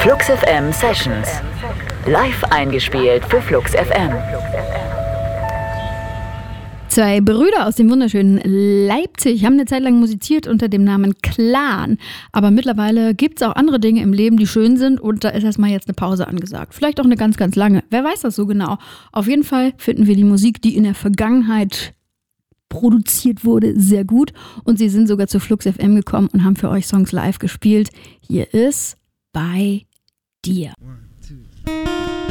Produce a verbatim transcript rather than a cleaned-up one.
Flux F M Sessions. Live eingespielt für Flux F M. Zwei Brüder aus dem wunderschönen Leipzig haben eine Zeit lang musiziert unter dem Namen Clan. Aber mittlerweile gibt es auch andere Dinge im Leben, die schön sind. Und da ist erstmal jetzt eine Pause angesagt. Vielleicht auch eine ganz, ganz lange. Wer weiß das so genau. Auf jeden Fall finden wir die Musik, die in der Vergangenheit produziert wurde, sehr gut. Und sie sind sogar zu Flux F M gekommen und haben für euch Songs live gespielt. Hier ist Bei dir.